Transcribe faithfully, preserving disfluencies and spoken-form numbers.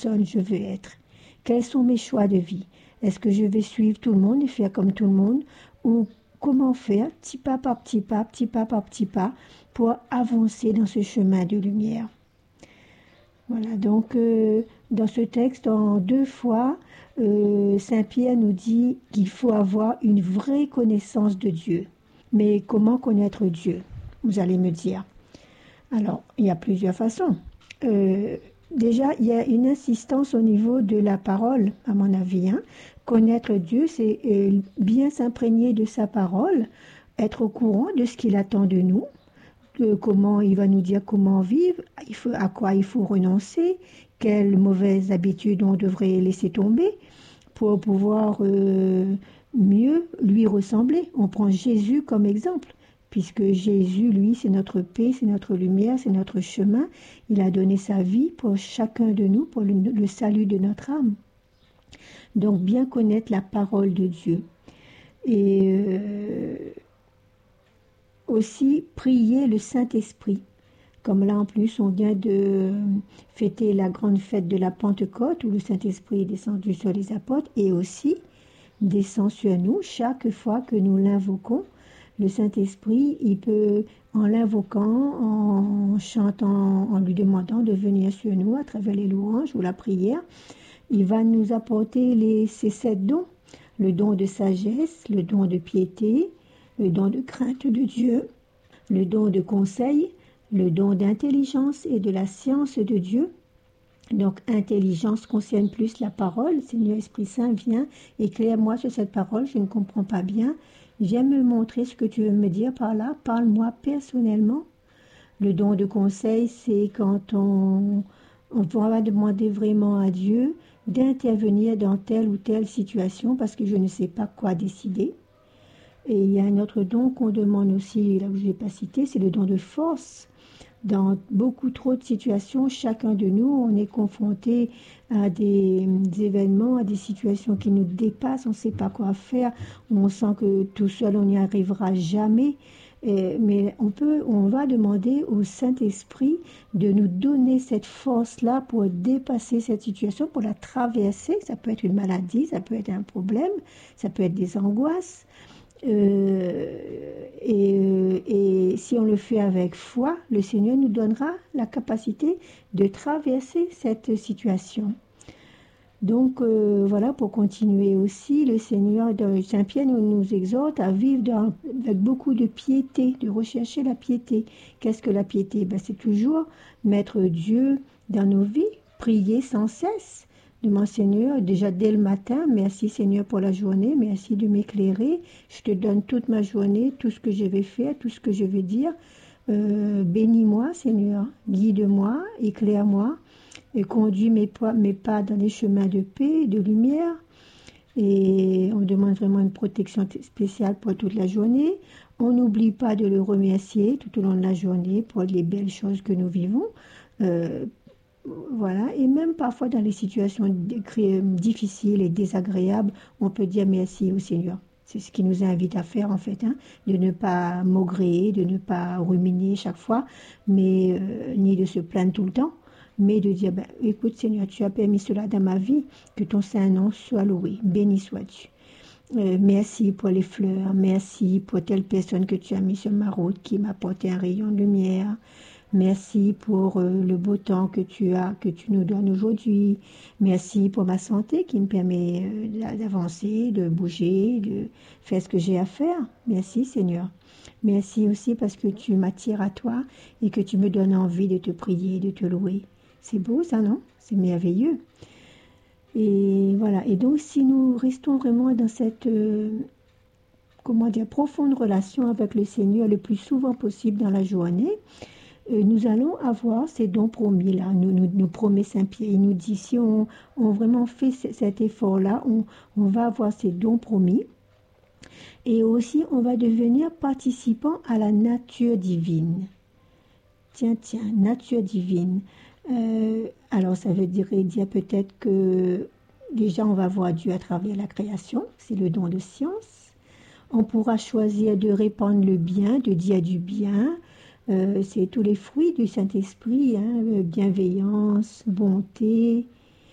personne je veux être? Quels sont mes choix de vie? Est-ce que je vais suivre tout le monde et faire comme tout le monde? Ou comment faire, petit pas par petit pas, petit pas par petit pas, pour avancer dans ce chemin de lumière? Voilà, donc euh, dans ce texte, en deux fois, euh, Saint Pierre nous dit qu'il faut avoir une vraie connaissance de Dieu. Mais comment connaître Dieu? Vous allez me dire. Alors, il y a plusieurs façons. Euh, déjà, il y a une insistance au niveau de la parole, à mon avis. Hein. Connaître Dieu, c'est euh, bien s'imprégner de sa parole, être au courant de ce qu'il attend de nous, de comment il va nous dire comment vivre, il faut, à quoi il faut renoncer, quelles mauvaises habitudes on devrait laisser tomber pour pouvoir euh, mieux lui ressembler. On prend Jésus comme exemple. Puisque Jésus, lui, c'est notre paix, c'est notre lumière, c'est notre chemin. Il a donné sa vie pour chacun de nous, pour le, le salut de notre âme. Donc, bien connaître la parole de Dieu. Et euh, aussi, prier le Saint-Esprit. Comme là, en plus, on vient de fêter la grande fête de la Pentecôte, où le Saint-Esprit est descendu sur les apôtres, et aussi descend sur nous chaque fois que nous l'invoquons. Le Saint-Esprit, il peut, en l'invoquant, en chantant, en lui demandant de venir sur nous à travers les louanges ou la prière, il va nous apporter les, ces sept dons. Le don de sagesse, le don de piété, le don de crainte de Dieu, le don de conseil, le don d'intelligence et de la science de Dieu. Donc, intelligence concerne plus la parole. Seigneur Esprit Saint, viens, éclaire-moi sur cette parole, je ne comprends pas bien. Viens me montrer ce que tu veux me dire par là. Parle-moi personnellement. Le don de conseil, c'est quand on, on pourra demander vraiment à Dieu d'intervenir dans telle ou telle situation parce que je ne sais pas quoi décider. Et il y a un autre don qu'on demande aussi, là où je n'ai pas cité, c'est le don de force. Dans beaucoup trop de situations, chacun de nous, on est confronté à des, des événements, à des situations qui nous dépassent, on ne sait pas quoi faire, on sent que tout seul, on n'y arrivera jamais. Et, mais on peut, on va demander au Saint-Esprit de nous donner cette force-là pour dépasser cette situation, pour la traverser. Ça peut être une maladie, ça peut être un problème, ça peut être des angoisses. Euh, et, euh, et si on le fait avec foi, le Seigneur nous donnera la capacité de traverser cette situation. Donc euh, voilà, pour continuer aussi, le Seigneur de Saint-Pierre nous, nous exhorte à vivre dans, avec beaucoup de piété, de rechercher la piété. Qu'est-ce que la piété? Ben, c'est toujours mettre Dieu dans nos vies, prier sans cesse. De mon Seigneur, déjà dès le matin, merci Seigneur pour la journée, merci de m'éclairer, je te donne toute ma journée, tout ce que je vais faire, tout ce que je vais dire, euh, bénis-moi Seigneur, guide-moi, éclaire-moi, et conduis mes pas, mes pas dans les chemins de paix, de lumière, et on demande vraiment une protection spéciale pour toute la journée, on n'oublie pas de le remercier tout au long de la journée pour les belles choses que nous vivons, euh, Voilà, et même parfois dans les situations difficiles et désagréables, on peut dire merci au Seigneur. C'est ce qui nous invite à faire en fait, hein, de ne pas maugréer, de ne pas ruminer chaque fois, mais euh, ni de se plaindre tout le temps, mais de dire, ben, écoute Seigneur, tu as permis cela dans ma vie, que ton Saint-Nom soit loué, béni sois-tu. Euh, merci pour les fleurs, merci pour telle personne que tu as mis sur ma route qui m'a apporté un rayon de lumière. Merci pour euh, le beau temps que tu as, que tu nous donnes aujourd'hui. Merci pour ma santé qui me permet euh, d'avancer, de bouger, de faire ce que j'ai à faire. Merci Seigneur. Merci aussi parce que tu m'attires à toi et que tu me donnes envie de te prier, de te louer. C'est beau ça, non? C'est merveilleux. Et voilà. Et donc si nous restons vraiment dans cette euh, comment dire, profonde relation avec le Seigneur le plus souvent possible dans la journée, nous allons avoir ces dons promis là, nous, nous, nous promet Saint-Pierre. Il nous dit, si on, on vraiment fait cet effort-là, on, on va avoir ces dons promis. Et aussi, on va devenir participant à la nature divine. Tiens, tiens, nature divine. Euh, alors, ça veut dire, dire peut-être que déjà, on va voir Dieu à travers la création. C'est le don de science. On pourra choisir de répandre le bien, de dire du bien. Euh, c'est tous les fruits du Saint-Esprit, hein, bienveillance, bonté,